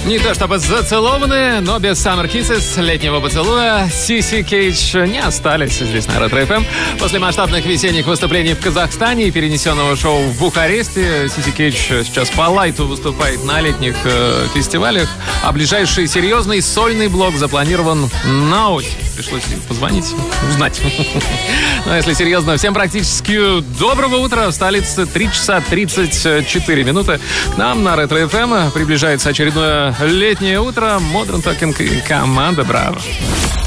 Не то чтобы зацелованные, но без Summer Kisses, летнего поцелуя, Сиси Кейдж не остались здесь на Ретро-ФМ. После масштабных весенних выступлений в Казахстане и перенесенного шоу в Бухаресте, Сиси Кейдж сейчас по лайту выступает на летних фестивалях, а ближайший серьезный сольный блок запланирован на осень. Пришлось позвонить, узнать. Но если серьезно, всем практически доброго утра. В столице 3 часа 34 минуты. К нам на Ретро-ФМ приближается очередное летнее утро. Modern Talking и команда Браво.